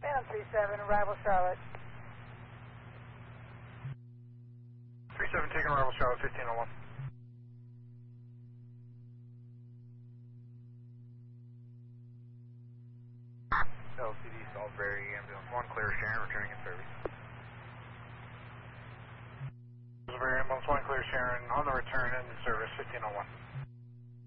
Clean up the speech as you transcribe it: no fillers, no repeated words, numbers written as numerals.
Phantom 37, arrival Charlotte. 37 taking arrival Charlotte, 1501. LCD Salisbury ambulance 1, clear Sharon, returning in service. Salisbury ambulance 1, clear Sharon, on the return, in service, 1501.